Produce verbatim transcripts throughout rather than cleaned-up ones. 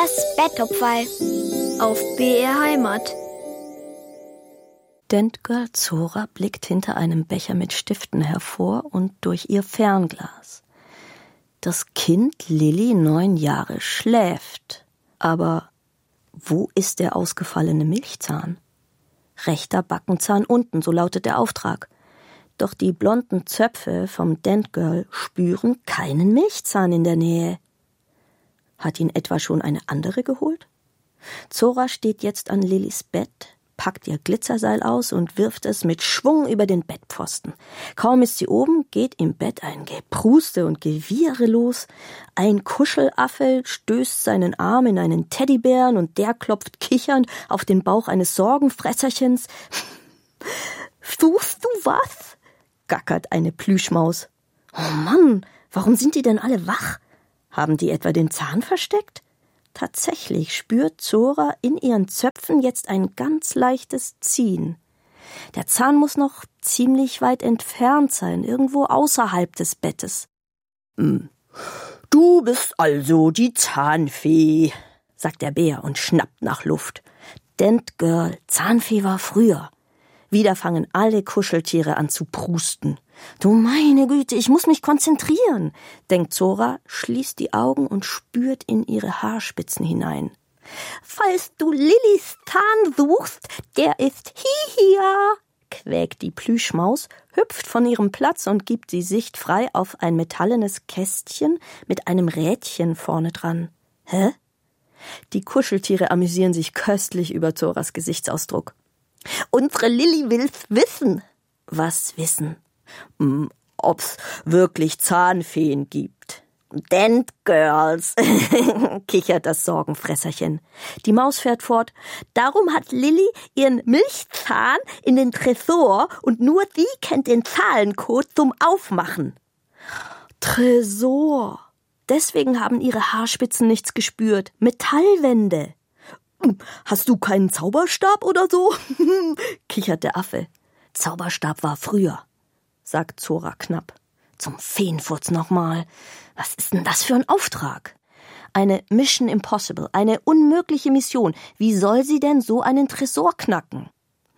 Das Bettopferl auf B R Heimat. Dentgirl Zora blickt hinter einem Becher mit Stiften hervor und durch ihr Fernglas. Das Kind Lilly, neun Jahre, schläft. Aber wo ist der ausgefallene Milchzahn? Rechter Backenzahn unten, so lautet der Auftrag. Doch die blonden Zöpfe vom Dentgirl spüren keinen Milchzahn in der Nähe. Hat ihn etwa schon eine andere geholt? Zora steht jetzt an Lillys Bett, packt ihr Glitzerseil aus und wirft es mit Schwung über den Bettpfosten. Kaum ist sie oben, geht im Bett ein Gepruste und Gewirre los. Ein Kuschelaffe stößt seinen Arm in einen Teddybären und der klopft kichernd auf den Bauch eines Sorgenfresserchens. »Suchst du was?« gackert eine Plüschmaus. »Oh Mann, warum sind die denn alle wach? Haben die etwa den Zahn versteckt?« Tatsächlich spürt Zora in ihren Zöpfen jetzt ein ganz leichtes Ziehen. Der Zahn muss noch ziemlich weit entfernt sein, irgendwo außerhalb des Bettes. »Hm, du bist also die Zahnfee«, sagt der Bär und schnappt nach Luft. Dentgirl, Zahnfee war früher. Wieder fangen alle Kuscheltiere an zu prusten. »Du meine Güte, ich muss mich konzentrieren«, denkt Zora, schließt die Augen und spürt in ihre Haarspitzen hinein. »Falls du Lillys Zahn suchst, der ist hier«, quäkt die Plüschmaus, hüpft von ihrem Platz und gibt sie sichtfrei auf ein metallenes Kästchen mit einem Rädchen vorne dran. »Hä?« Die Kuscheltiere amüsieren sich köstlich über Zoras Gesichtsausdruck. »Unsere Lilly will's wissen.« »Was wissen?« Hm, ob's wirklich Zahnfeen gibt. »Dentgirls«, kichert das Sorgenfresserchen. Die Maus fährt fort. »Darum hat Lilly ihren Milchzahn in den Tresor und nur sie kennt den Zahlencode zum Aufmachen.« Tresor. Deswegen haben ihre Haarspitzen nichts gespürt. Metallwände. »Hast du keinen Zauberstab oder so?« kichert der Affe. »Zauberstab war früher«, sagt Zora knapp. Zum Feenfurz nochmal. Was ist denn das für ein Auftrag? Eine Mission Impossible, eine unmögliche Mission. Wie soll sie denn so einen Tresor knacken?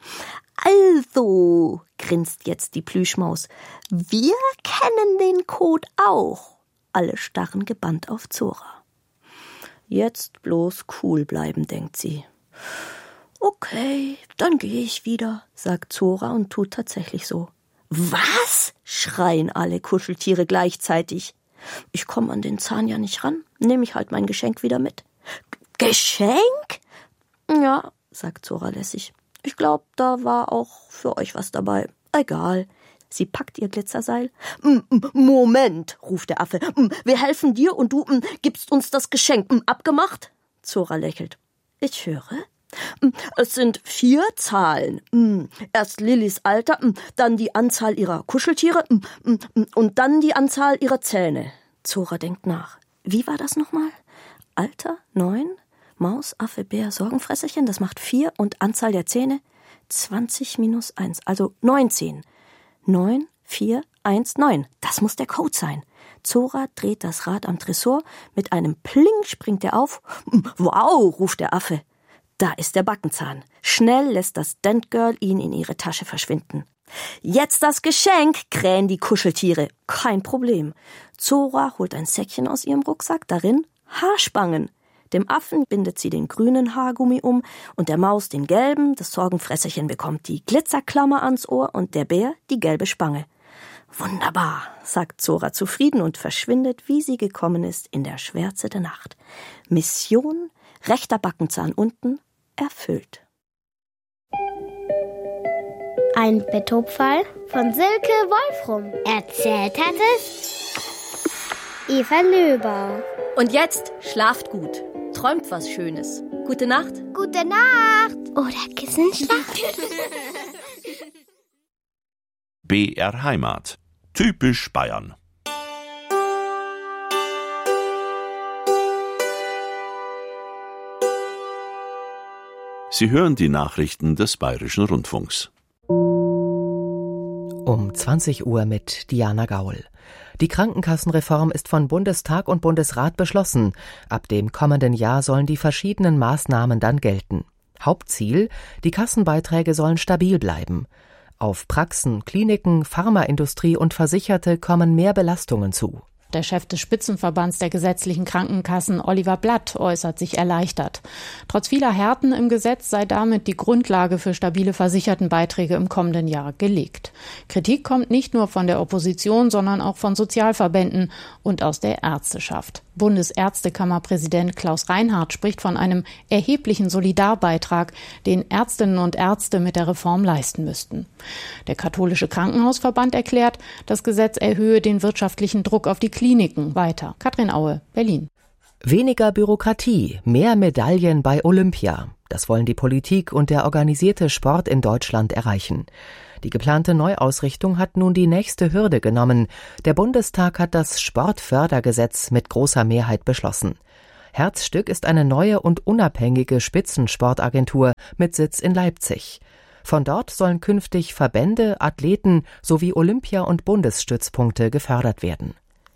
Also, grinst jetzt die Plüschmaus, wir kennen den Code auch. Alle starren gebannt auf Zora. Jetzt bloß cool bleiben, denkt sie. Okay, dann gehe ich wieder, sagt Zora und tut tatsächlich so. Was? Schreien alle Kuscheltiere gleichzeitig. Ich komme an den Zahn ja nicht ran, nehme ich halt mein Geschenk wieder mit. Geschenk? Ja, sagt Zora lässig. Ich glaube, da war auch für euch was dabei. Egal. Sie packt ihr Glitzerseil. Moment, ruft der Affe. Wir helfen dir und du gibst uns das Geschenk. Abgemacht? Zora lächelt. Ich höre. Es sind vier Zahlen. Erst Lillys Alter, dann die Anzahl ihrer Kuscheltiere und dann die Anzahl ihrer Zähne. Zora denkt nach. Wie war das nochmal? Alter, neun, Maus, Affe, Bär, Sorgenfresserchen, das macht vier und Anzahl der Zähne zwanzig minus eins, also neunzehn. Neun, vier, eins, neun. Das muss der Code sein. Zora dreht das Rad am Tresor. Mit einem Pling springt er auf. Wow, ruft der Affe. Da ist der Backenzahn. Schnell lässt das Dentgirl ihn in ihre Tasche verschwinden. Jetzt das Geschenk, krähen die Kuscheltiere. Kein Problem. Zora holt ein Säckchen aus ihrem Rucksack, darin Haarspangen. Dem Affen bindet sie den grünen Haargummi um und der Maus den gelben. Das Sorgenfresserchen bekommt die Glitzerklammer ans Ohr und der Bär die gelbe Spange. Wunderbar, sagt Zora zufrieden und verschwindet, wie sie gekommen ist, in der Schwärze der Nacht. Mission, rechter Backenzahn unten, erfüllt. Ein Bettopferl von Silke Wolfrum. Erzählt hat es Eva Löber. Und jetzt schlaft gut. Träumt was Schönes. Gute Nacht. Gute Nacht. Oder Kissenschlacht. B R Heimat. Typisch Bayern. Sie hören die Nachrichten des Bayerischen Rundfunks. Um zwanzig Uhr mit Diana Gaul. Die Krankenkassenreform ist von Bundestag und Bundesrat beschlossen. Ab dem kommenden Jahr sollen die verschiedenen Maßnahmen dann gelten. Hauptziel: die Kassenbeiträge sollen stabil bleiben. Auf Praxen, Kliniken, Pharmaindustrie und Versicherte kommen mehr Belastungen zu. Der Chef des Spitzenverbands der gesetzlichen Krankenkassen, Oliver Blatt, äußert sich erleichtert. Trotz vieler Härten im Gesetz sei damit die Grundlage für stabile Versichertenbeiträge im kommenden Jahr gelegt. Kritik kommt nicht nur von der Opposition, sondern auch von Sozialverbänden und aus der Ärzteschaft. Bundesärztekammerpräsident Klaus Reinhardt spricht von einem erheblichen Solidarbeitrag, den Ärztinnen und Ärzte mit der Reform leisten müssten. Der katholische Krankenhausverband erklärt, das Gesetz erhöhe den wirtschaftlichen Druck auf die Kliniken weiter. Katrin Aue, Berlin. Weniger Bürokratie, mehr Medaillen bei Olympia. Das wollen die Politik und der organisierte Sport in Deutschland erreichen. Die geplante Neuausrichtung hat nun die nächste Hürde genommen. Der Bundestag hat das Sportfördergesetz mit großer Mehrheit beschlossen. Herzstück ist eine neue und unabhängige Spitzensportagentur mit Sitz in Leipzig. Von dort sollen künftig Verbände, Athleten sowie Olympia- und Bundesstützpunkte gefördert werden.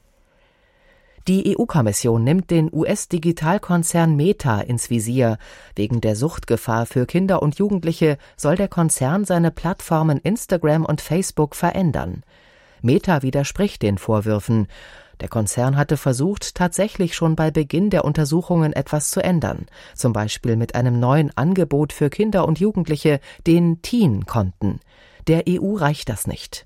Die E U-Kommission nimmt den U S-Digitalkonzern Meta ins Visier. Wegen der Suchtgefahr für Kinder und Jugendliche soll der Konzern seine Plattformen Instagram und Facebook verändern. Meta widerspricht den Vorwürfen. Der Konzern hatte versucht, tatsächlich schon bei Beginn der Untersuchungen etwas zu ändern. Zum Beispiel mit einem neuen Angebot für Kinder und Jugendliche, den Teen-Konten. Der E U reicht das nicht.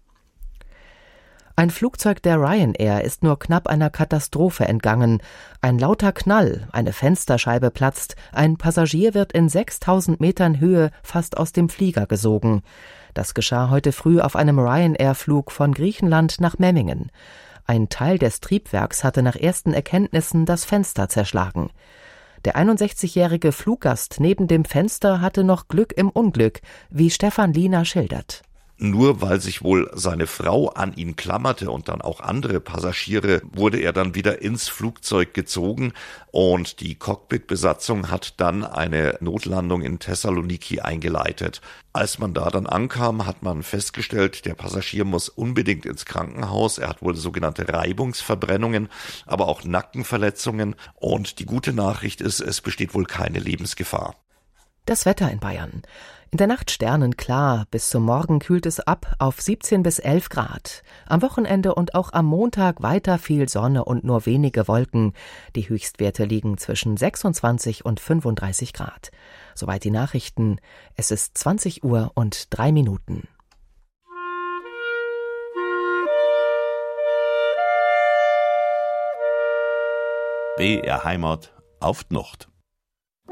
Ein Flugzeug der Ryanair ist nur knapp einer Katastrophe entgangen. Ein lauter Knall, eine Fensterscheibe platzt, ein Passagier wird in sechstausend Metern Höhe fast aus dem Flieger gesogen. Das geschah heute früh auf einem Ryanair-Flug von Griechenland nach Memmingen. Ein Teil des Triebwerks hatte nach ersten Erkenntnissen das Fenster zerschlagen. Der einundsechzigjährige Fluggast neben dem Fenster hatte noch Glück im Unglück, wie Stefan Liener schildert. Nur weil sich wohl seine Frau an ihn klammerte und dann auch andere Passagiere, wurde er dann wieder ins Flugzeug gezogen und die Cockpitbesatzung hat dann eine Notlandung in Thessaloniki eingeleitet. Als man da dann ankam, hat man festgestellt, der Passagier muss unbedingt ins Krankenhaus. Er hat wohl sogenannte Reibungsverbrennungen, aber auch Nackenverletzungen. Und die gute Nachricht ist, es besteht wohl keine Lebensgefahr. Das Wetter in Bayern. In der Nacht sternenklar, bis zum Morgen kühlt es ab auf siebzehn bis elf Grad. Am Wochenende und auch am Montag weiter viel Sonne und nur wenige Wolken. Die Höchstwerte liegen zwischen sechsundzwanzig und fünfunddreißig Grad. Soweit die Nachrichten. Es ist zwanzig Uhr und drei Minuten. B R Heimat auf die Nacht.